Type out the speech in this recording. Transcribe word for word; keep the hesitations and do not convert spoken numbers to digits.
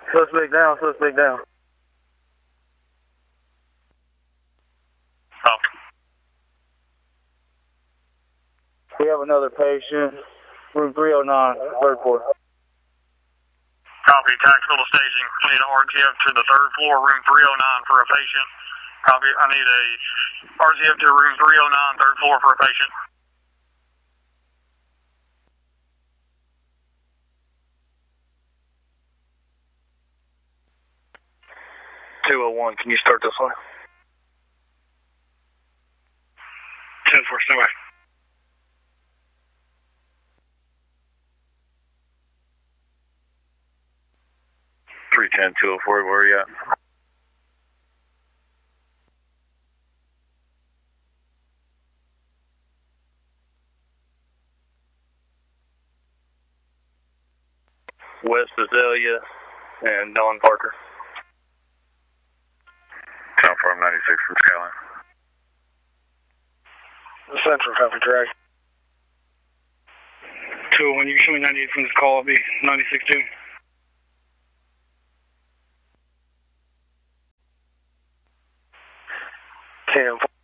Suspect down, suspect down. Oh. We have another patient, room three oh nine, third floor. Copy, tactical to staging. I need an R T F to the third floor, room three oh nine for a patient. Copy, I need a R T F to room three oh nine, third floor for a patient. two oh one, can you start this one? ten four, stay away. three ten, two oh four, where are you at? West Azalea and Don Parker. Town Farm ninety-six from Skyline. Central traffic direct. two oh one, you can show me ninety-eight from this call, I'll be ninety-six two. ten